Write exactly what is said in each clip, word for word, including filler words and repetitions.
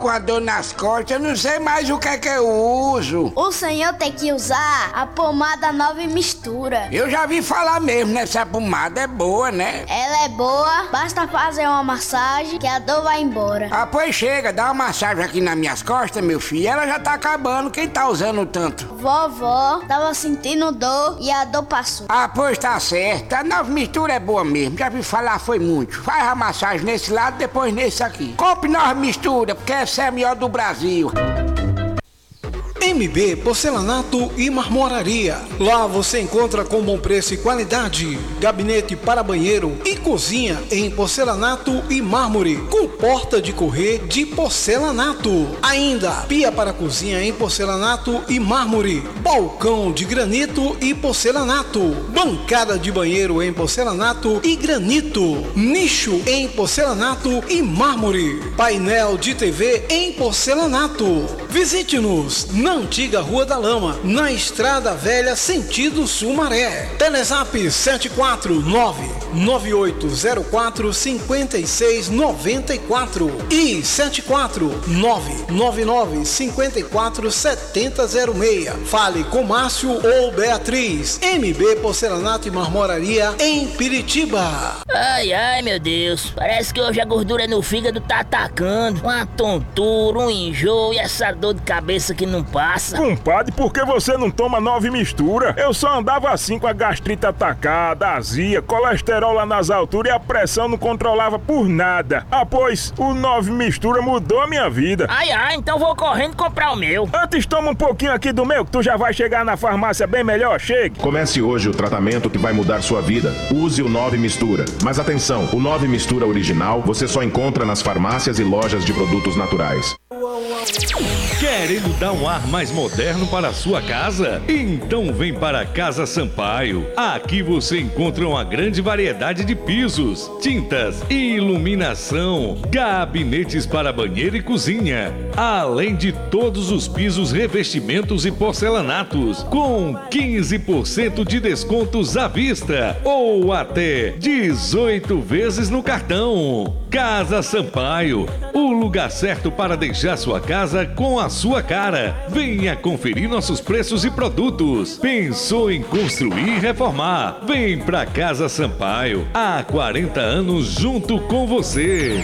com a dor nas costas, eu não sei mais o que é que eu uso. O senhor tem que usar a pomada Nove Mistura. Eu já vi falar mesmo nessa pomada, é boa, né? Ela é boa, basta fazer uma massagem que a dor vai embora. Ah, pois chega, dá uma massagem aqui nas minhas costas, meu filho. Ela já tá acabando, quem tá usando tanto? Vovó tava sentindo dor e a dor passou. Ah, pois tá certo. A Nova Mistura é boa mesmo, já vi falar foi muito. Faz a massagem nesse lado, depois nesse aqui. Compre Nova Mistura, porque essa é a melhor do Brasil. M B Porcelanato e Marmoraria. Lá você encontra com bom preço e qualidade gabinete para banheiro e cozinha em porcelanato e mármore com porta de correr de porcelanato. Ainda pia para cozinha em porcelanato e mármore, balcão de granito e porcelanato, bancada de banheiro em porcelanato e granito, nicho em porcelanato e mármore, painel de T V em porcelanato. Visite-nos na antiga Rua da Lama, na Estrada Velha, sentido Sumaré. Telezap sete quatro nove, nove oito zero quatro, cinco seis nove quatro e sete quatro nove, nove nove cinco quatro, sete zero zero seis. Fale com Márcio ou Beatriz. M B Porcelanato e Marmoraria em Piritiba. Ai, ai, meu Deus. Parece que hoje a gordura no fígado tá atacando. Uma tontura, um enjoo e essa dor de cabeça que não passa. Compadre, por que você não toma Nove Mistura? Eu só andava assim com a gastrite atacada, azia, colesterol lá nas alturas e a pressão não controlava por nada. Ah, pois, o Nove Mistura mudou a minha vida. Ai, ai, então vou correndo comprar o meu. Antes toma um pouquinho aqui do meu, que tu já vai chegar na farmácia bem melhor, chegue. Comece hoje o tratamento que vai mudar sua vida. Use o Nove Mistura. Mas atenção, o Nove Mistura original você só encontra nas farmácias e lojas de produtos naturais. Querendo dar um ar mais moderno para a sua casa? Então vem para a Casa Sampaio. Aqui você encontra uma grande variedade de pisos, tintas, iluminação, gabinetes para banheiro e cozinha, além de todos os pisos, revestimentos e porcelanatos, com quinze por cento de descontos à vista ou até dezoito vezes no cartão. Casa Sampaio, o lugar certo para deixar sua casa com a sua cara. Venha conferir nossos preços e produtos. Pensou em construir e reformar? Vem pra Casa Sampaio. Há quarenta anos junto com você.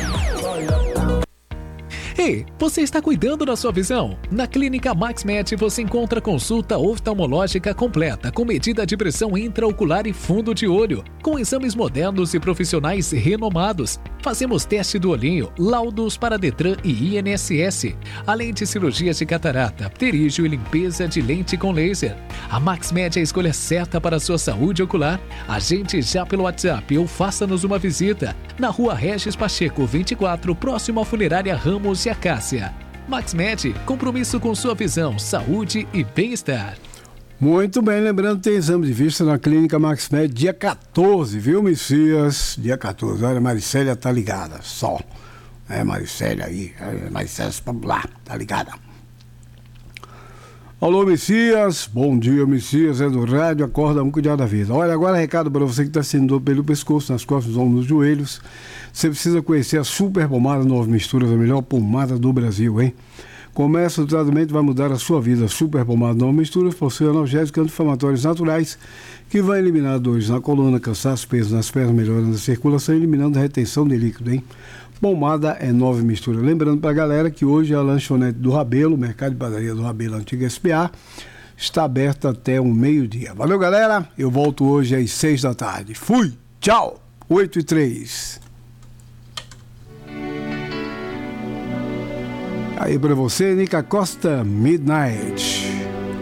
Ei, você está cuidando da sua visão? Na Clínica MaxMed você encontra consulta oftalmológica completa com medida de pressão intraocular e fundo de olho, com exames modernos e profissionais renomados. Fazemos teste do olhinho, laudos para Detran e I N S S, além de cirurgias de catarata, pterígio e limpeza de lente com laser. A MaxMed é a escolha certa para a sua saúde ocular. Agende já pelo WhatsApp ou faça-nos uma visita na Rua Regis Pacheco vinte e quatro, próximo à Funerária Ramos e Acácia. MaxMed, compromisso com sua visão, saúde e bem-estar. Muito bem, lembrando que tem exame de vista na Clínica MaxMed dia quatorze, viu, Messias? Dia quatorze, olha, a Maricélia tá ligada, só. É, Maricélia aí, é, Maricélia, vamos lá, tá ligada. Alô, Messias, bom dia, Messias, é do rádio, acorda um cuidar da vida. Olha, agora recado para você que está sentindo dor pelo pescoço, nas costas, nos ombros, nos joelhos. Você precisa conhecer a Super Pomada Nove Misturas, a melhor pomada do Brasil, hein? Começa o tratamento, vai mudar a sua vida. Super Pomada Nove Misturas possui analgésicos anti-inflamatórios naturais que vai eliminar dores na coluna, cansaço, peso nas pernas, melhorando a circulação e eliminando a retenção de líquido, hein? Pomada é Nove Mistura. Lembrando para a galera que hoje a lanchonete do Rabelo, Mercado de Padaria do Rabelo, antiga S P A, está aberta até o meio-dia. Valeu, galera. Eu volto hoje às seis da tarde. Fui. Tchau. oito e três. Aí para você, Nica Costa, Midnight.